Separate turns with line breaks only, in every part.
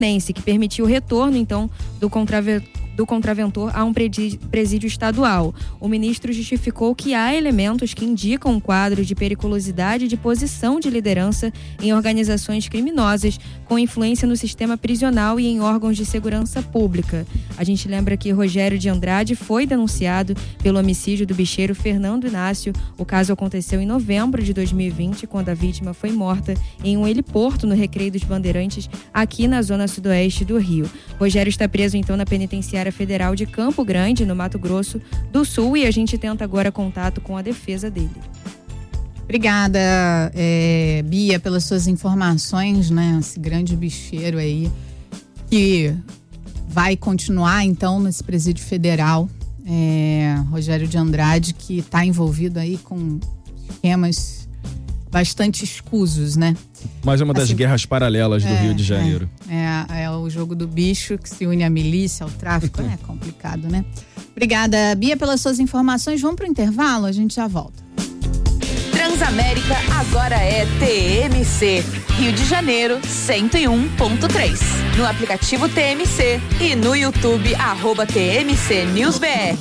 que permitiu o retorno, então, do contraventor a um presídio estadual. O ministro justificou que há elementos que indicam um quadro de periculosidade de posição de liderança em organizações criminosas com influência no sistema prisional e em órgãos de segurança pública. A gente lembra que Rogério de Andrade foi denunciado pelo homicídio do bicheiro Fernando Inácio. O caso aconteceu em novembro de 2020, quando a vítima foi morta em um heliporto no Recreio dos Bandeirantes, aqui na zona sudoeste do Rio. Rogério está preso, então, na penitenciária federal de Campo Grande, no Mato Grosso do Sul, e a gente tenta agora contato com a defesa dele.
Obrigada, Bia, pelas suas informações, né? Esse grande bicheiro aí que vai continuar, então, nesse presídio federal. Rogério de Andrade, que está envolvido aí com esquemas bastante escusos, né?
Mais uma das guerras paralelas do Rio de Janeiro.
É o jogo do bicho que se une à milícia, ao tráfico, É complicado, né? Obrigada, Bia, pelas suas informações. Vamos para o intervalo, a gente já volta.
Transamérica agora é TMC, Rio de Janeiro 101.3. No aplicativo TMC e no YouTube @TMC NewsBR.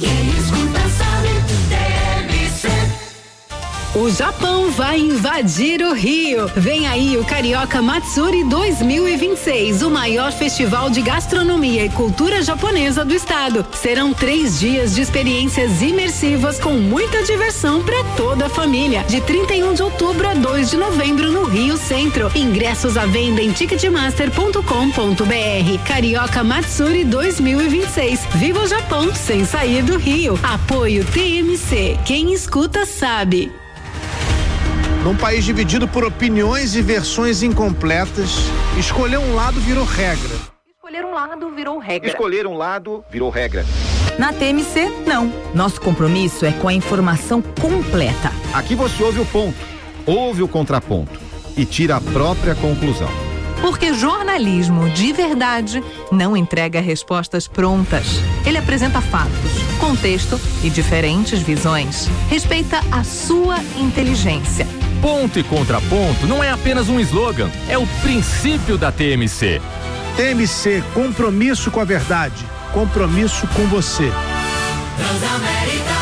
O Japão vai invadir o Rio. Vem aí o Carioca Matsuri 2026, o maior festival de gastronomia e cultura japonesa do estado. Serão 3 dias de experiências imersivas com muita diversão para toda a família. De 31 de outubro a 2 de novembro no Rio Centro. Ingressos à venda em ticketmaster.com.br. Carioca Matsuri 2026. Viva o Japão sem sair do Rio. Apoio TMC. Quem escuta sabe.
Num país dividido por opiniões e versões incompletas, escolher um lado virou regra.
Escolher um lado virou regra.
Escolher um lado virou regra.
Na TMC, não. Nosso compromisso é com a informação completa.
Aqui você ouve o ponto, ouve o contraponto e tira a própria conclusão.
Porque jornalismo de verdade não entrega respostas prontas. Ele apresenta fatos, contexto e diferentes visões. Respeita a sua inteligência.
Ponto e contraponto não é apenas um slogan, é o princípio da TMC.
TMC, compromisso com a verdade, compromisso com você.
Transamérica,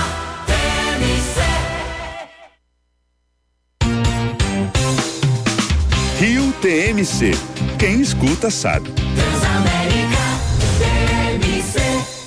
TMC.
Rio TMC. Quem escuta sabe.
Transamérica, TMC.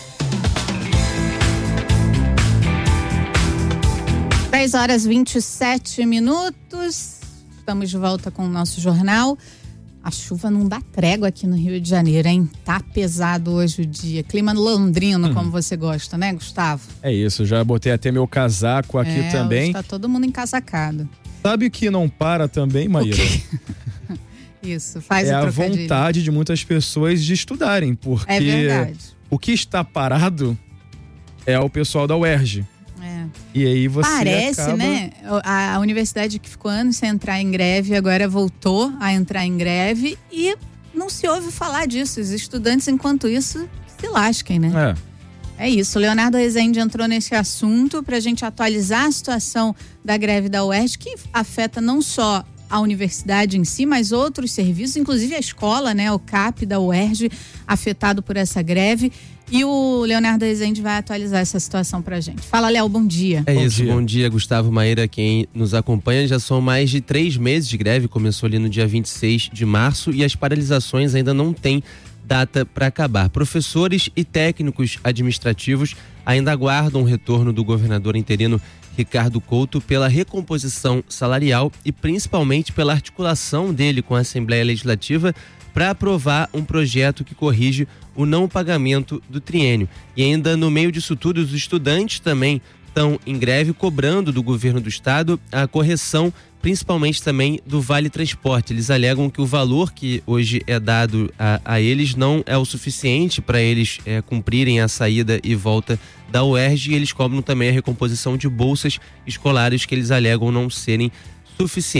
10h27. Estamos de volta com o nosso jornal. A chuva não dá trégua aqui no Rio de Janeiro, hein? Tá pesado hoje o dia. Clima londrino, como você gosta, né, Gustavo?
É isso, já botei até meu casaco aqui também.
Hoje tá todo mundo encasacado.
Sabe o que não para também, Maíra?
Isso, faz o
a
trocadilho.
vontade de muitas pessoas de estudarem, porque
é verdade.
O que está parado é o pessoal da UERJ. E aí você
parece,
acaba...
né? A universidade que ficou anos sem entrar em greve agora voltou a entrar em greve e não se ouve falar disso. Os estudantes, enquanto isso, se lasquem, né? É isso. O Leonardo Rezende entrou nesse assunto para a gente atualizar a situação da greve da UERJ, que afeta não só a universidade em si, mas outros serviços, inclusive a escola, né? O CAP da UERJ, afetado por essa greve. E o Leonardo Rezende vai atualizar essa situação pra gente. Fala, Léo, bom dia.
Bom dia, Gustavo, Maíra, quem nos acompanha. Já são mais de 3 meses de greve, começou ali no dia 26 de março e as paralisações ainda não têm data para acabar. Professores e técnicos administrativos ainda aguardam o retorno do governador interino Ricardo Couto pela recomposição salarial e principalmente pela articulação dele com a Assembleia Legislativa para aprovar um projeto que corrige o não pagamento do triênio. E ainda no meio disso tudo, os estudantes também estão em greve, cobrando do governo do estado a correção, principalmente também do Vale Transporte. Eles alegam que o valor que hoje é dado a eles não é o suficiente para eles cumprirem a saída e volta da UERJ, e eles cobram também a recomposição de bolsas escolares que eles alegam não serem suficientes.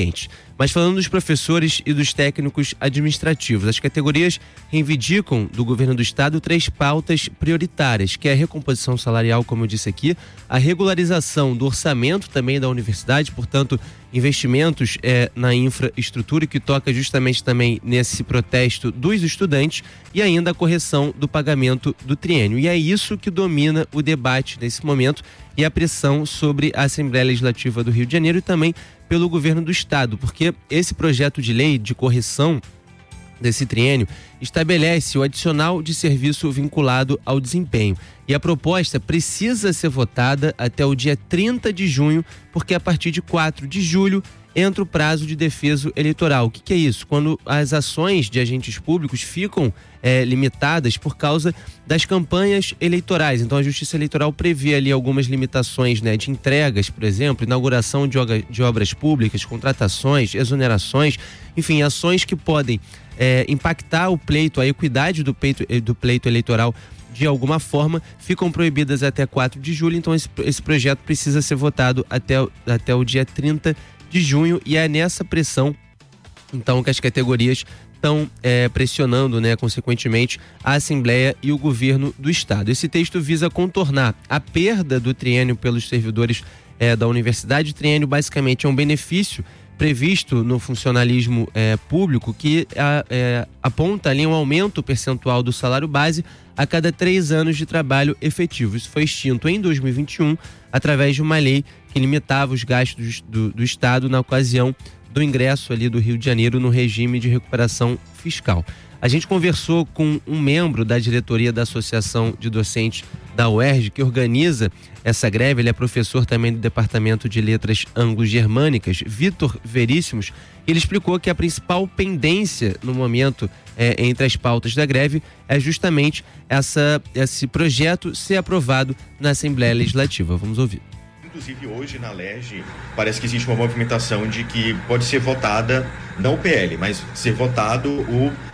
Mas falando dos professores e dos técnicos administrativos, as categorias reivindicam do governo do estado 3 pautas prioritárias, que é a recomposição salarial, como eu disse aqui, a regularização do orçamento também da universidade, portanto, investimentos na infraestrutura, que toca justamente também nesse protesto dos estudantes, e ainda a correção do pagamento do triênio. E é isso que domina o debate nesse momento e a pressão sobre a Assembleia Legislativa do Rio de Janeiro e também pelo governo do estado, porque esse projeto de lei de correção desse triênio estabelece o adicional de serviço vinculado ao desempenho. E a proposta precisa ser votada até o dia 30 de junho, porque a partir de 4 de julho entra o prazo de defesa eleitoral. O que é isso? Quando as ações de agentes públicos ficam limitadas por causa das campanhas eleitorais. Então a Justiça Eleitoral prevê ali algumas limitações, né, de entregas, por exemplo, inauguração de obras públicas, contratações, exonerações, enfim, ações que podem impactar o pleito, a equidade do pleito eleitoral de alguma forma, ficam proibidas até 4 de julho, então esse projeto precisa ser votado até o dia 30 de junho, e é nessa pressão então que as categorias estão pressionando, né, consequentemente, a Assembleia e o governo do estado. Esse texto visa contornar a perda do triênio pelos servidores da universidade. O triênio basicamente é um benefício previsto no funcionalismo público que aponta ali um aumento percentual do salário base a cada 3 anos de trabalho efetivo. Isso foi extinto em 2021 através de uma lei que limitava os gastos do Estado na ocasião do ingresso ali do Rio de Janeiro no regime de recuperação fiscal. A gente conversou com um membro da diretoria da Associação de Docentes da UERJ, que organiza essa greve. Ele é professor também do Departamento de Letras Anglo-Germânicas, Vitor Veríssimos. Ele explicou que a principal pendência no momento entre as pautas da greve é justamente esse projeto ser aprovado na Assembleia Legislativa. Vamos ouvir.
Inclusive hoje na LERJ parece que existe uma movimentação de que pode ser votada, não o PL, mas ser votado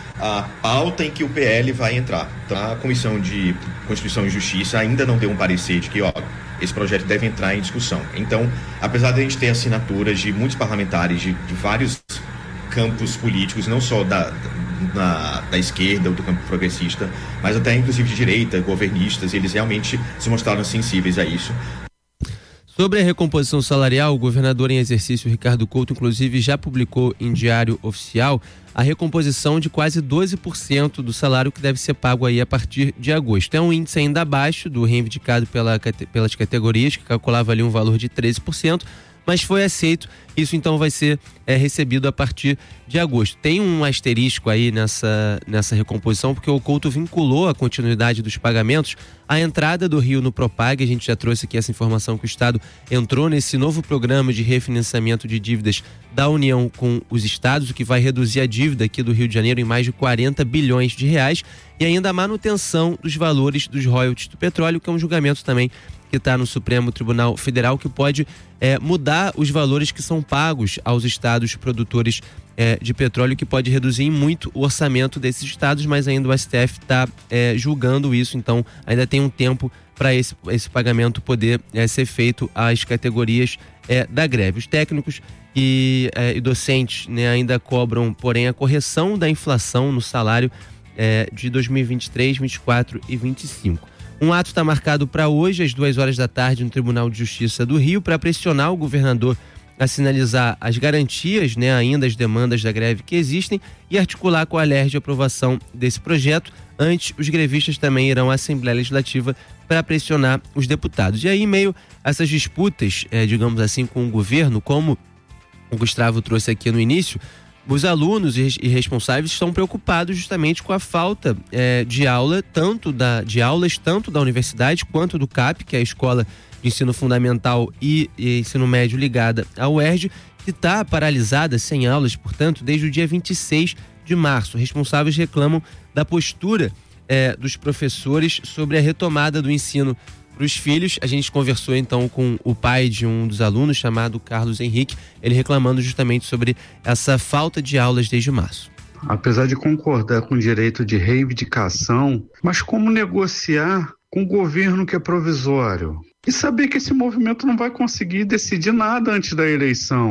a pauta em que o PL vai entrar. Então, a Comissão de Constituição e Justiça ainda não deu um parecer de que, esse projeto deve entrar em discussão. Então, apesar de a gente ter assinaturas de muitos parlamentares de vários campos políticos, não só da esquerda ou do campo progressista, mas até inclusive de direita, governistas, eles realmente se mostraram sensíveis a isso.
Sobre a recomposição salarial, o governador em exercício, Ricardo Couto, inclusive já publicou em Diário Oficial a recomposição de quase 12% do salário que deve ser pago aí a partir de agosto. É um índice ainda abaixo do reivindicado pelas categorias, que calculava ali um valor de 13%, mas foi aceito. Isso então vai ser recebido a partir de agosto. Tem um asterisco aí nessa recomposição, porque o Couto vinculou a continuidade dos pagamentos à entrada do Rio no Propag. A gente já trouxe aqui essa informação que o Estado entrou nesse novo programa de refinanciamento de dívidas da União com os estados, o que vai reduzir a dívida aqui do Rio de Janeiro em mais de 40 bilhões de reais, e ainda a manutenção dos valores dos royalties do petróleo, que é um julgamento também que está no Supremo Tribunal Federal, que pode mudar os valores que são pagos aos estados produtores de petróleo, que pode reduzir em muito o orçamento desses estados, mas ainda o STF está julgando isso, então ainda tem um tempo para esse pagamento poder ser feito às categorias da greve. Os técnicos e docentes, né, ainda cobram, porém, a correção da inflação no salário de 2023, 2024 e 2025. Um ato está marcado para hoje, às 2 horas da tarde, no Tribunal de Justiça do Rio, para pressionar o governador a sinalizar as garantias, né, ainda as demandas da greve que existem, e articular com a LERJ a aprovação desse projeto. Antes, os grevistas também irão à Assembleia Legislativa para pressionar os deputados. E aí, em meio a essas disputas, digamos assim, com o governo, como o Gustavo trouxe aqui no início, os alunos e responsáveis estão preocupados justamente com a falta de aulas, tanto da universidade quanto do CAP, que é a Escola de Ensino Fundamental e Ensino Médio ligada à UERJ, que está paralisada, sem aulas, portanto, desde o dia 26 de março. Responsáveis reclamam da postura dos professores sobre a retomada do ensino para os filhos. A gente conversou então com o pai de um dos alunos, chamado Carlos Henrique, ele reclamando justamente sobre essa falta de aulas desde março.
Apesar de concordar com o direito de reivindicação, mas como negociar com o governo que é provisório? E saber que esse movimento não vai conseguir decidir nada antes da eleição.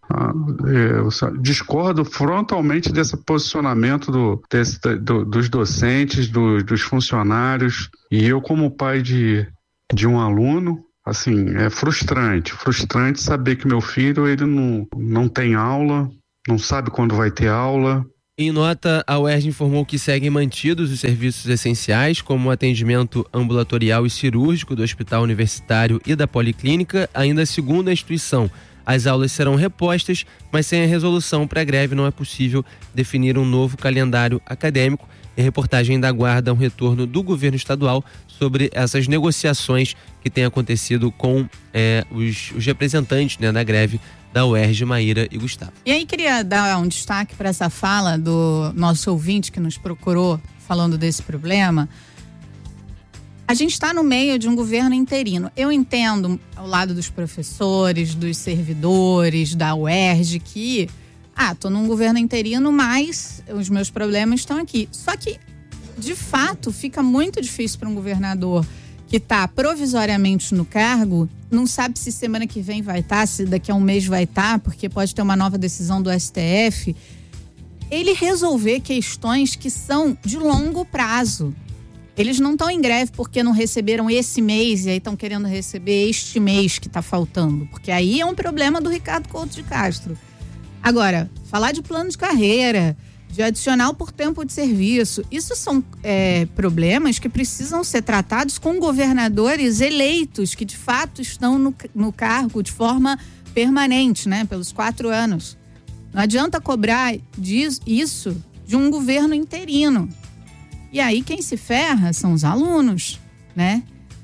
Discordo frontalmente desse posicionamento dos docentes, dos funcionários. E eu, como pai de um aluno, assim, é frustrante saber que meu filho, ele não tem aula, não sabe quando vai ter aula.
Em nota, a UERJ informou que seguem mantidos os serviços essenciais, como o atendimento ambulatorial e cirúrgico do Hospital Universitário e da Policlínica. Ainda segundo a instituição, as aulas serão repostas, mas sem a resolução para a greve não é possível definir um novo calendário acadêmico. A reportagem ainda aguarda um retorno do governo estadual sobre essas negociações que têm acontecido com os representantes, né, da greve da UERJ, Maíra e Gustavo.
E aí queria dar um destaque para essa fala do nosso ouvinte que nos procurou falando desse problema. A gente está no meio de um governo interino. Eu entendo ao lado dos professores, dos servidores, da UERJ, que tô num governo interino, mas os meus problemas estão aqui. Só que, de fato, fica muito difícil para um governador que está provisoriamente no cargo, não sabe se semana que vem vai estar, se daqui a um mês vai estar, porque pode ter uma nova decisão do STF, ele resolver questões que são de longo prazo. Eles não estão em greve porque não receberam esse mês e aí estão querendo receber este mês que está faltando, porque aí é um problema do Ricardo Couto de Castro. Agora, falar de plano de carreira, de adicional por tempo de serviço, isso são problemas que precisam ser tratados com governadores eleitos, que de fato estão no cargo de forma permanente, né, pelos 4 anos. Não adianta cobrar isso de um governo interino. E aí quem se ferra são os alunos, né?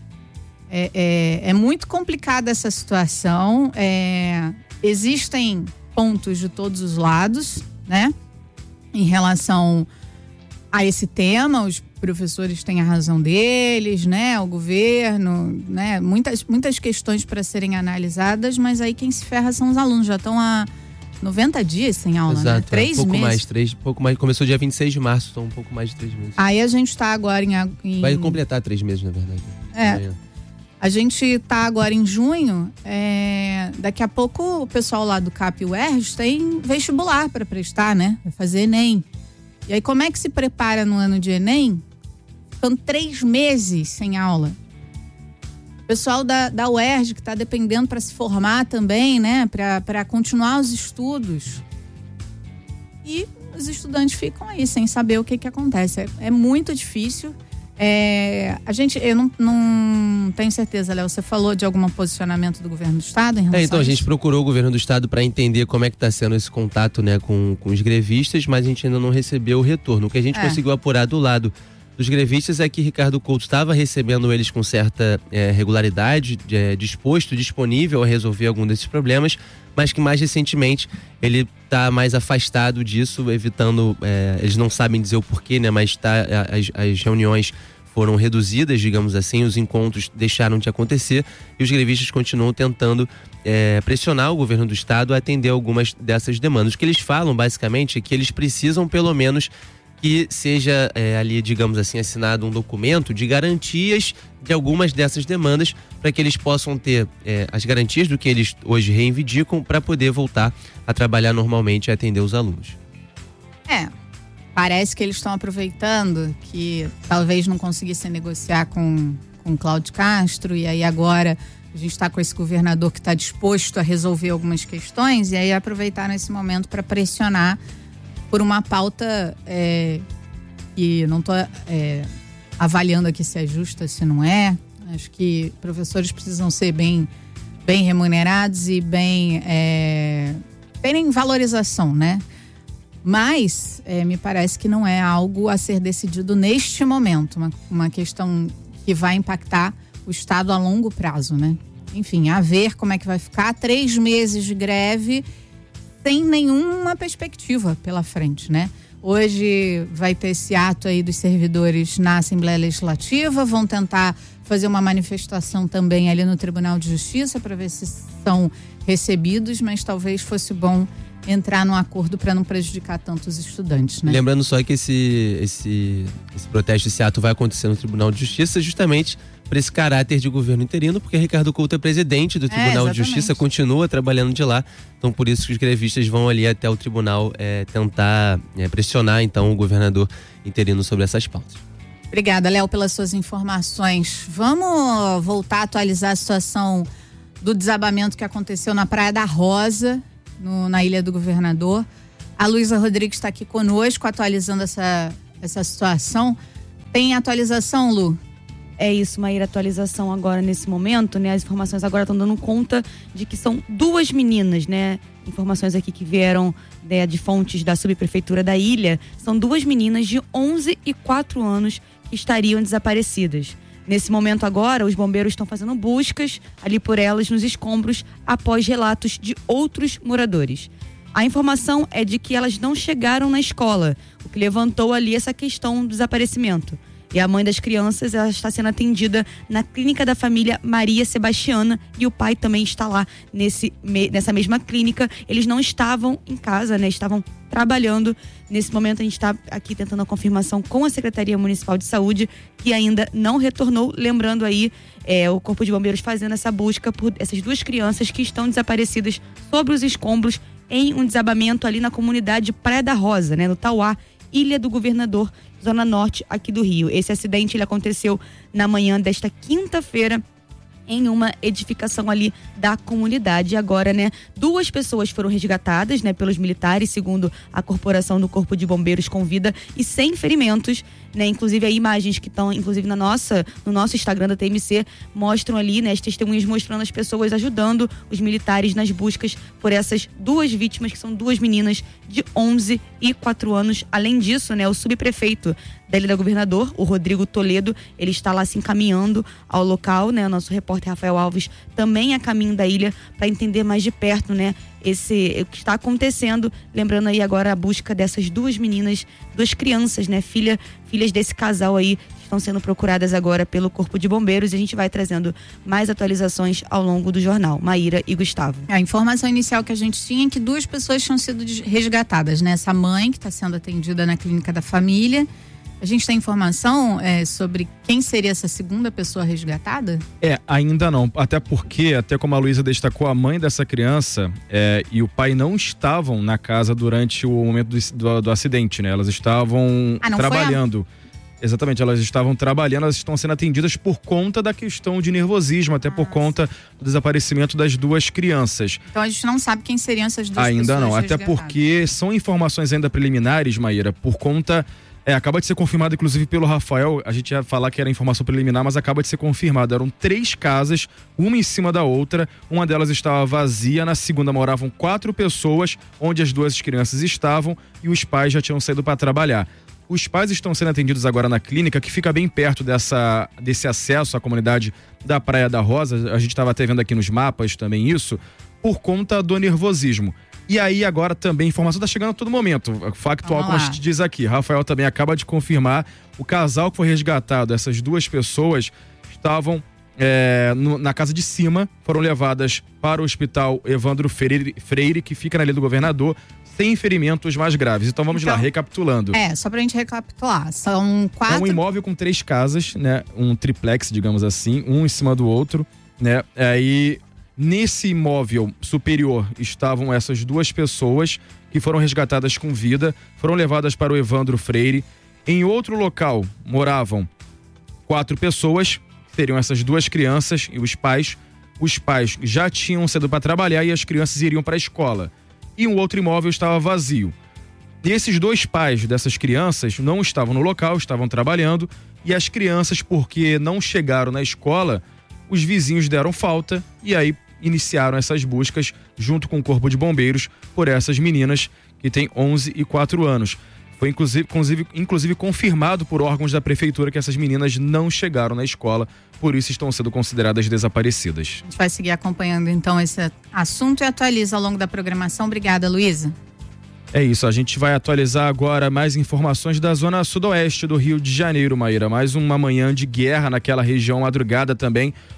É muito complicada essa situação. Existem pontos de todos os lados, né? Em relação a esse tema, os professores têm a razão deles, né? O governo, né? Muitas questões para serem analisadas, mas aí quem se ferra são os alunos. Já estão há 90 dias sem aula,
exato,
né? 3 meses.
Pouco mais. Começou dia 26 de março, então um pouco mais de 3 meses.
Aí a gente está agora em...
Vai completar 3 meses, na verdade.
A gente está agora em junho, daqui a pouco o pessoal lá do CAP e UERJ tem vestibular para prestar, né? Vai fazer Enem. E aí como é que se prepara no ano de Enem? Ficando 3 meses sem aula. O pessoal da UERJ que está dependendo para se formar também, né? Para continuar os estudos. E os estudantes ficam aí sem saber o que acontece. É muito difícil. Eu não tenho certeza, Léo, você falou de algum posicionamento do governo do estado em relação
então a gente procurou o governo do estado para entender como é que está sendo esse contato, né, com os grevistas, mas a gente ainda não recebeu o retorno. O que a gente conseguiu apurar do lado dos grevistas é que Ricardo Couto estava recebendo eles com certa regularidade, disponível a resolver algum desses problemas, mas que mais recentemente ele está mais afastado disso, evitando, eles não sabem dizer o porquê, né, mas as reuniões foram reduzidas, digamos assim, os encontros deixaram de acontecer e os grevistas continuam tentando pressionar o governo do estado a atender algumas dessas demandas. O que eles falam, basicamente, é que eles precisam, pelo menos, que seja ali, digamos assim, assinado um documento de garantias de algumas dessas demandas para que eles possam ter as garantias do que eles hoje reivindicam para poder voltar a trabalhar normalmente e atender os alunos.
Parece que eles estão aproveitando que talvez não conseguissem negociar com Cláudio Castro e aí agora a gente está com esse governador que está disposto a resolver algumas questões e aí aproveitaram esse momento para pressionar por uma pauta que não estou avaliando aqui se é justa, se não é. Acho que professores precisam ser bem remunerados e terem valorização, né? Mas me parece que não é algo a ser decidido neste momento, uma questão que vai impactar o Estado a longo prazo, né? Enfim, a ver como é que vai ficar. 3 meses de greve sem nenhuma perspectiva pela frente, né? Hoje vai ter esse ato aí dos servidores na Assembleia Legislativa, vão tentar fazer uma manifestação também ali no Tribunal de Justiça para ver se são recebidos, mas talvez fosse bom entrar num acordo para não prejudicar tanto os estudantes, né?
Lembrando só que esse protesto, esse ato vai acontecer no Tribunal de Justiça justamente por esse caráter de governo interino, porque Ricardo Couto é presidente do Tribunal de Justiça, continua trabalhando de lá, então por isso que os grevistas vão ali até o tribunal tentar pressionar então o governador interino sobre essas pautas.
Obrigada, Léo, pelas suas informações. Vamos voltar a atualizar a situação do desabamento que aconteceu na Praia da Rosa, na Ilha do Governador. A Luísa Rodrigues está aqui conosco, atualizando essa situação. Tem atualização, Lu?
É isso, Maíra, atualização agora nesse momento, né? As informações agora estão dando conta de que são 2 meninas, né? Informações aqui que vieram de fontes da subprefeitura da ilha. São 2 meninas de 11 e 4 anos que estariam desaparecidas. Nesse momento agora, os bombeiros estão fazendo buscas ali por elas nos escombros após relatos de outros moradores. A informação é de que elas não chegaram na escola, o que levantou ali essa questão do desaparecimento. E a mãe das crianças, ela está sendo atendida na clínica da família Maria Sebastiana e o pai também está lá nessa mesma clínica. Eles não estavam em casa, né? Estavam trabalhando. Nesse momento a gente está aqui tentando a confirmação com a Secretaria Municipal de Saúde, que ainda não retornou. Lembrando aí, o Corpo de Bombeiros fazendo essa busca por essas 2 crianças que estão desaparecidas sobre os escombros em um desabamento ali na comunidade Praia da Rosa, né? No Tauá, Ilha do Governador, zona norte aqui do Rio. Esse acidente ele aconteceu na manhã desta quinta-feira em uma edificação ali da comunidade. Agora, né, 2 pessoas foram resgatadas, né, pelos militares, segundo a corporação do Corpo de Bombeiros com vida e sem ferimentos, né? Inclusive, aí imagens que estão, inclusive, no nosso Instagram da TMC, mostram ali, né, as testemunhas mostrando as pessoas ajudando os militares nas buscas por essas 2 vítimas, que são 2 meninas de 11 e 4 anos. Além disso, né, o subprefeito da Ilha do Governador, o Rodrigo Toledo, ele está lá se encaminhando ao local, né? O nosso repórter Rafael Alves também é a caminho da ilha para entender mais de perto, né? O que está acontecendo. Lembrando aí agora a busca dessas 2 meninas, 2 crianças, né? Filhas desse casal aí, que estão sendo procuradas agora pelo Corpo de Bombeiros, e a gente vai trazendo mais atualizações ao longo do jornal. Maíra e Gustavo.
A informação inicial que a gente tinha é que 2 pessoas tinham sido resgatadas, né? Essa mãe que está sendo atendida na clínica da família. A gente tem informação sobre quem seria essa segunda pessoa resgatada?
Ainda não. Até porque, até como a Luísa destacou, a mãe dessa criança e o pai não estavam na casa durante o momento do acidente, né? Elas estavam trabalhando. Exatamente, elas estavam trabalhando, elas estão sendo atendidas por conta da questão de nervosismo, até por conta do desaparecimento das 2 crianças.
Então a gente não sabe quem seriam essas 2 pessoas
ainda não,
resgatadas.
até porque são informações ainda preliminares, Maíra, por conta... acaba de ser confirmado, inclusive, pelo Rafael. A gente ia falar que era informação preliminar, mas acaba de ser confirmado. Eram 3 casas, uma em cima da outra. Uma delas estava vazia, na segunda moravam 4 pessoas, onde as 2 crianças estavam e os pais já tinham saído para trabalhar. Os pais estão sendo atendidos agora na clínica, que fica bem perto desse acesso à comunidade da Praia da Rosa. A gente estava até vendo aqui nos mapas também isso, por conta do nervosismo. E aí agora também, a informação está chegando a todo momento, factual, como a gente diz aqui. Rafael também acaba de confirmar, o casal que foi resgatado, essas 2 pessoas estavam na casa de cima, foram levadas para o hospital Evandro Freire, que fica na Ilha do Governador, sem ferimentos mais graves. Então vamos lá, recapitulando.
Só pra gente recapitular, são 4...
É um imóvel com 3 casas, né? Um triplex, digamos assim, um em cima do outro, né? Aí... Nesse imóvel superior estavam essas 2 pessoas que foram resgatadas com vida, foram levadas para o Evandro Freire. Em outro local moravam 4 pessoas, seriam essas 2 crianças e os pais. Os pais já tinham saído para trabalhar e as crianças iriam para a escola. E um outro imóvel estava vazio. E esses 2 pais dessas crianças não estavam no local, estavam trabalhando, e as crianças, porque não chegaram na escola, os vizinhos deram falta e aí iniciaram essas buscas junto com o Corpo de Bombeiros por essas meninas que têm 11 e 4 anos. Foi inclusive confirmado por órgãos da prefeitura que essas meninas não chegaram na escola, por isso estão sendo consideradas desaparecidas.
A gente vai seguir acompanhando então esse assunto e atualiza ao longo da programação. Obrigada, Luísa.
É isso, a gente vai atualizar agora mais informações da zona sudoeste do Rio de Janeiro, Maíra. Mais uma manhã de guerra naquela região, madrugada também.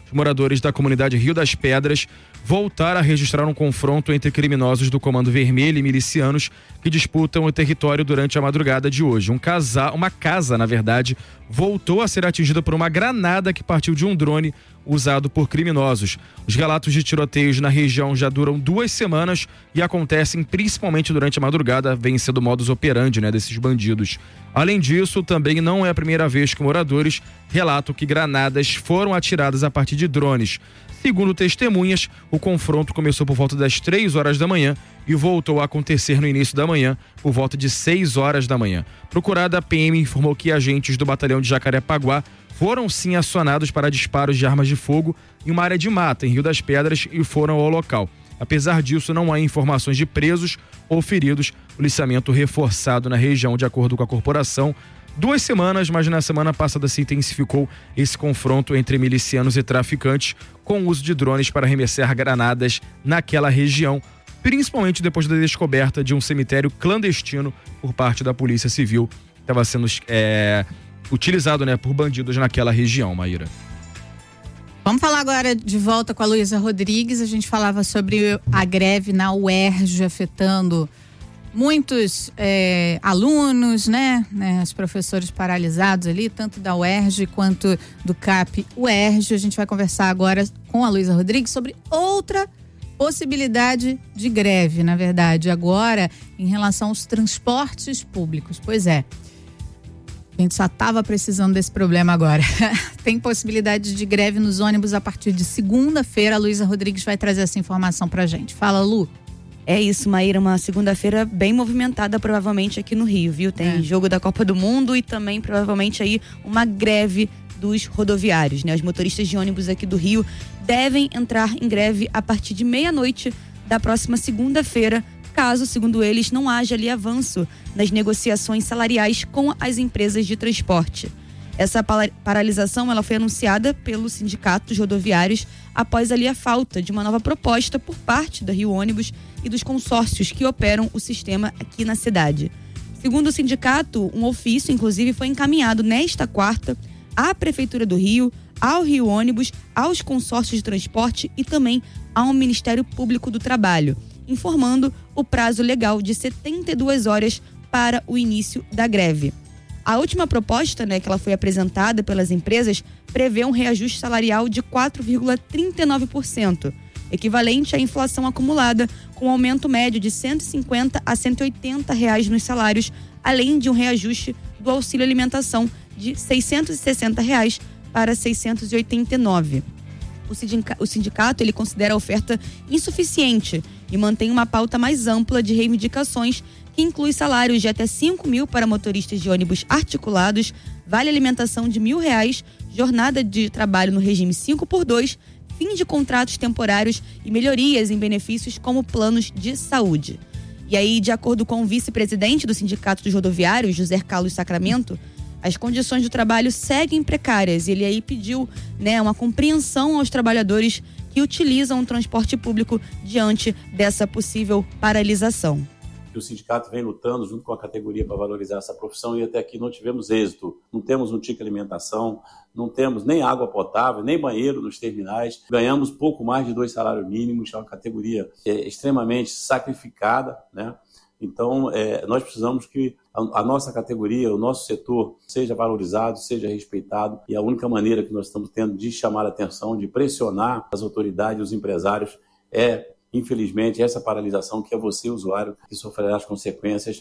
os moradores da comunidade Rio das Pedras voltaram a registrar um confronto entre criminosos do Comando Vermelho e milicianos que disputam o território durante a madrugada de hoje. Uma casa, na verdade, voltou a ser atingida por uma granada que partiu de um drone usado por criminosos. Os relatos de tiroteios na região já duram 2 semanas e acontecem principalmente durante a madrugada, vem sendo o modus operandi, desses bandidos. Além disso, também não é a primeira vez que moradores relatam que granadas foram atiradas a partir de drones. Segundo testemunhas, o confronto começou por volta das 3 horas da manhã e voltou a acontecer no início da manhã, por volta de 6 horas da manhã. Procurada, a PM informou que agentes do batalhão de Jacarepaguá foram sim acionados para disparos de armas de fogo em uma área de mata, em Rio das Pedras, e foram ao local. Apesar disso, não há informações de presos ou feridos. Policiamento reforçado na região, de acordo com a corporação. 2 semanas, mas na semana passada se intensificou esse confronto entre milicianos e traficantes com o uso de drones para arremessar granadas naquela região, principalmente depois da descoberta de um cemitério clandestino por parte da Polícia Civil, que estava sendo utilizado por bandidos naquela região, Maíra.
Vamos falar agora de volta com a Luísa Rodrigues. A gente falava sobre a greve na UERJ afetando muitos alunos, os professores paralisados ali, tanto da UERJ quanto do CAP UERJ. A gente vai conversar agora com a Luísa Rodrigues sobre outra possibilidade de greve, na verdade, agora em relação aos transportes públicos. Pois é, a gente só estava precisando desse problema agora. Tem possibilidade de greve nos ônibus a partir de segunda-feira. A Luísa Rodrigues vai trazer essa informação pra gente. Fala, Lu.
É isso, Maíra, uma segunda-feira bem movimentada provavelmente aqui no Rio, viu? Tem jogo da Copa do Mundo e também provavelmente aí uma greve dos rodoviários, Os motoristas de ônibus aqui do Rio devem entrar em greve a partir de meia-noite da próxima segunda-feira, caso, segundo eles, não haja ali avanço nas negociações salariais com as empresas de transporte. Essa paralisação ela foi anunciada pelos sindicatos rodoviários após ali a falta de uma nova proposta por parte da Rio Ônibus e dos consórcios que operam o sistema aqui na cidade. Segundo o sindicato, um ofício, inclusive, foi encaminhado nesta quarta à Prefeitura do Rio, ao Rio Ônibus, aos consórcios de transporte e também ao Ministério Público do Trabalho, informando o prazo legal de 72 horas para o início da greve. A última proposta, que ela foi apresentada pelas empresas, prevê um reajuste salarial de 4,39%, equivalente à inflação acumulada, com aumento médio de R$ 150 a R$ 180 nos salários, além de um reajuste do auxílio alimentação de R$ 660 para R$ 689. O sindicato ele considera a oferta insuficiente e mantém uma pauta mais ampla de reivindicações que inclui salários de até R$ 5.000 para motoristas de ônibus articulados, vale alimentação de R$ 1.000, jornada de trabalho no regime 5x2, fim de contratos temporários e melhorias em benefícios como planos de saúde. E aí, de acordo com o vice-presidente do Sindicato dos Rodoviários, José Carlos Sacramento, as condições do trabalho seguem precárias e ele aí pediu uma compreensão aos trabalhadores que utilizam o transporte público diante dessa possível paralisação.
O sindicato vem lutando junto com a categoria para valorizar essa profissão e até aqui não tivemos êxito. Não temos um ticket alimentação, não temos nem água potável, nem banheiro nos terminais. Ganhamos pouco mais de 2 salários mínimos, é uma categoria extremamente sacrificada, Então, nós precisamos que a nossa categoria, o nosso setor seja valorizado, seja respeitado, e a única maneira que nós estamos tendo de chamar a atenção, de pressionar as autoridades, os empresários, infelizmente, essa paralisação que é você, usuário, que sofrerá as consequências.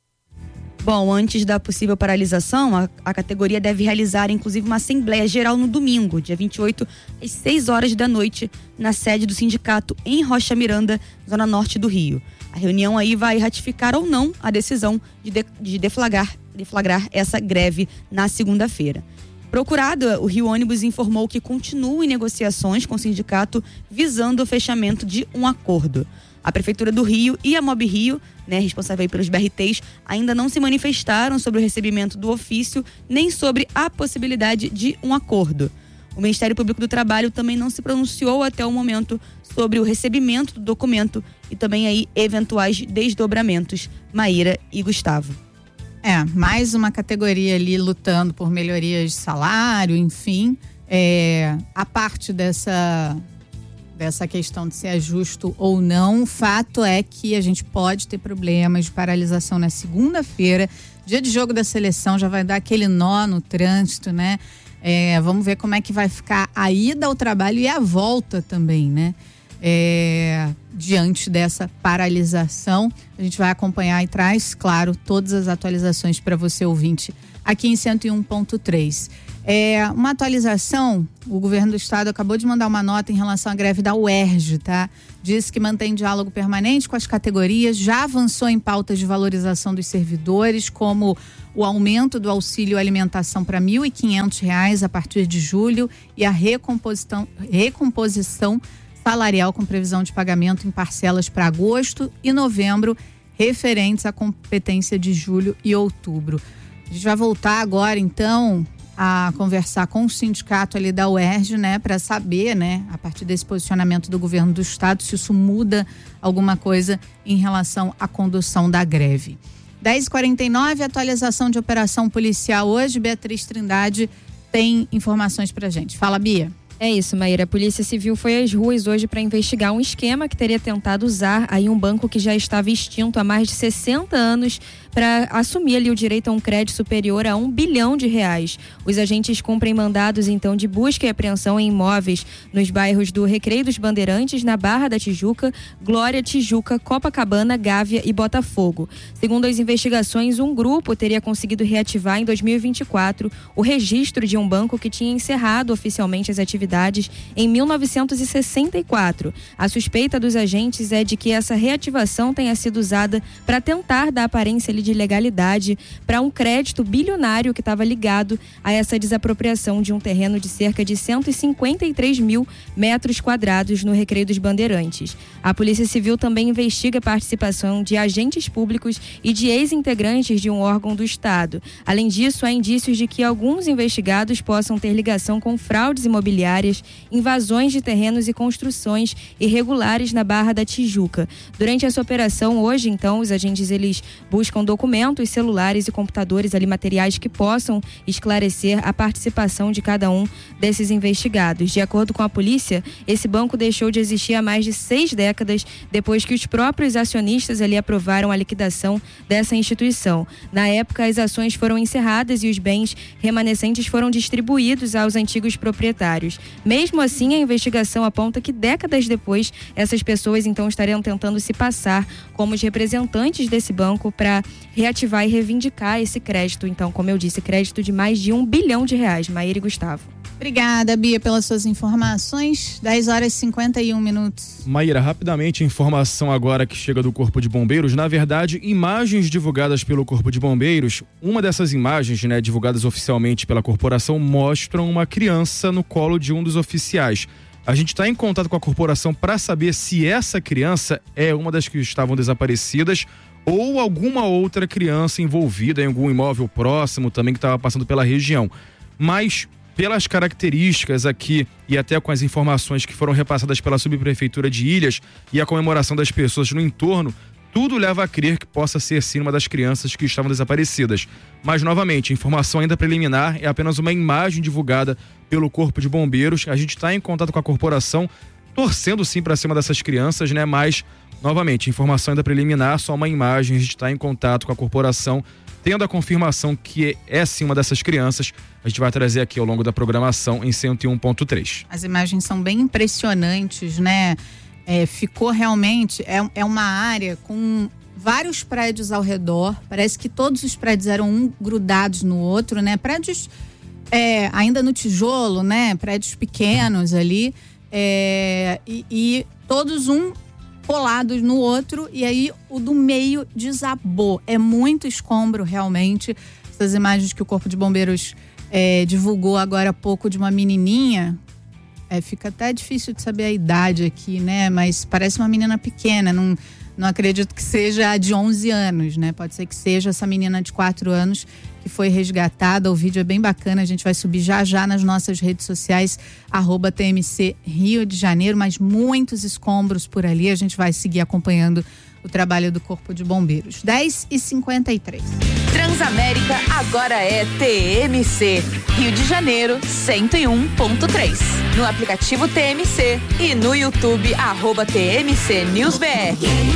Bom, antes da possível paralisação, a categoria deve realizar, inclusive, uma assembleia geral no domingo, dia 28, às 6 horas da noite, na sede do sindicato em Rocha Miranda, zona norte do Rio. A reunião aí vai ratificar ou não a decisão de deflagrar essa greve na segunda-feira. Procurada, o Rio Ônibus informou que continua em negociações com o sindicato visando o fechamento de um acordo. A Prefeitura do Rio e a Mob Rio, responsável pelos BRTs, ainda não se manifestaram sobre o recebimento do ofício, nem sobre a possibilidade de um acordo. O Ministério Público do Trabalho também não se pronunciou até o momento sobre o recebimento do documento e também aí eventuais desdobramentos. Maíra e Gustavo.
Mais uma categoria ali lutando por melhorias de salário, enfim. A parte dessa questão de se é justo ou não, o fato é que a gente pode ter problemas de paralisação na segunda-feira, dia de jogo da seleção, já vai dar aquele nó no trânsito, né? Vamos ver como é que vai ficar a ida ao trabalho e a volta também, né? Diante dessa paralisação, a gente vai acompanhar e traz, claro, todas as atualizações para você, ouvinte, aqui em 101.3. Uma atualização, o governo do estado acabou de mandar uma nota em relação à greve da UERJ, tá? Diz que mantém diálogo permanente com as categorias, já avançou em pautas de valorização dos servidores, como o aumento do auxílio alimentação para R$ 1.500 a partir de julho e a recomposição salarial com previsão de pagamento em parcelas para agosto e novembro, referentes à competência de julho e outubro. A gente vai voltar agora, então, a conversar com o sindicato ali da UERJ, né, para saber, né, a partir desse posicionamento do governo do estado, se isso muda alguma coisa em relação à condução da greve. 10h49, atualização de operação policial hoje. Beatriz Trindade tem informações pra gente. Fala, Bia.
É isso, Maíra. A Polícia Civil foi às ruas hoje para investigar um esquema que teria tentado usar aí um banco que já estava extinto há mais de 60 anos para assumir ali o direito a um crédito superior a R$ 1 bilhão. Os agentes cumprem mandados, então, de busca e apreensão em imóveis nos bairros do Recreio dos Bandeirantes, na Barra da Tijuca, Glória, Tijuca, Copacabana, Gávea e Botafogo. Segundo as investigações, um grupo teria conseguido reativar em 2024 o registro de um banco que tinha encerrado oficialmente as atividades em 1964. A suspeita dos agentes é de que essa reativação tenha sido usada para tentar dar aparência de legalidade para um crédito bilionário que estava ligado a essa desapropriação de um terreno de cerca de 153 mil metros quadrados no Recreio dos Bandeirantes. A Polícia Civil também investiga a participação de agentes públicos e de ex-integrantes de um órgão do Estado. Além disso, há indícios de que alguns investigados possam ter ligação com fraudes imobiliárias, invasões de terrenos e construções irregulares na Barra da Tijuca. Durante essa operação, hoje, então, os agentes eles buscam documentos, celulares e computadores, ali materiais que possam esclarecer a participação de cada um desses investigados. De acordo com a polícia, esse banco deixou de existir há mais de 6 décadas, depois que os próprios acionistas ali aprovaram a liquidação dessa instituição. Na época, as ações foram encerradas e os bens remanescentes foram distribuídos aos antigos proprietários. Mesmo assim, a investigação aponta que décadas depois, essas pessoas então estariam tentando se passar como os representantes desse banco para reativar e reivindicar esse crédito. Então, como eu disse, crédito de mais de R$ 1 bilhão. Maíra e Gustavo.
Obrigada, Bia, pelas suas informações. 10h51.
Maíra, rapidamente, informação agora que chega do Corpo de Bombeiros. Na verdade, imagens divulgadas pelo Corpo de Bombeiros, uma dessas imagens, né, divulgadas oficialmente pela corporação, mostram uma criança no colo de um dos oficiais. A gente está em contato com a corporação para saber se essa criança é uma das que estavam desaparecidas ou alguma outra criança envolvida em algum imóvel próximo também que estava passando pela região. Mas, pelas características aqui e até com as informações que foram repassadas pela Subprefeitura de Ilhas e a comemoração das pessoas no entorno, tudo leva a crer que possa ser sim uma das crianças que estavam desaparecidas. Mas, novamente, informação ainda preliminar, é apenas uma imagem divulgada pelo Corpo de Bombeiros. A gente está em contato com a corporação, torcendo sim para cima dessas crianças, né? Mas, novamente, informação ainda preliminar, só uma imagem. A gente está em contato com a corporação, tendo a confirmação que é sim uma dessas crianças. A gente vai trazer aqui ao longo da programação em 101.3.
As imagens são bem impressionantes, né? Ficou realmente, é uma área com vários prédios ao redor, parece que todos os prédios eram grudados no outro, né? Prédios ainda no tijolo, né? Prédios pequenos ali, e todos colados no outro, e aí o do meio desabou. É muito escombro realmente. Essas imagens que o Corpo de Bombeiros divulgou agora há pouco de uma menininha, fica até difícil de saber a idade aqui, né? Mas parece uma menina pequena, não acredito que seja de 11 anos, né? Pode ser que seja essa menina de 4 anos que foi resgatada. O vídeo é bem bacana, a gente vai subir já nas nossas redes sociais, @TMC Rio de Janeiro, mas muitos escombros por ali, a gente vai seguir acompanhando o trabalho do Corpo de Bombeiros. 10h53.
Transamérica agora é TMC. Rio de Janeiro, 101.3. No aplicativo TMC e no YouTube, @TMC NewsBR.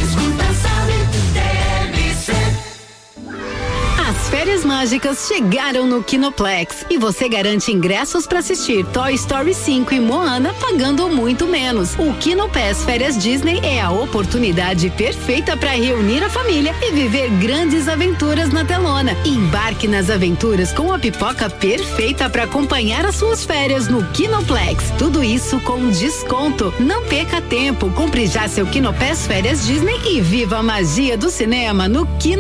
As férias mágicas chegaram no Kinoplex e você garante ingressos para assistir Toy Story 5 e Moana pagando muito menos. O Kinopass Férias Disney é a oportunidade perfeita para reunir a família e viver grandes aventuras na telona. Embarque nas aventuras com a pipoca perfeita para acompanhar as suas férias no Kinoplex. Tudo isso com desconto. Não perca tempo, compre já seu Kinopass Férias Disney e viva a magia do cinema no Kino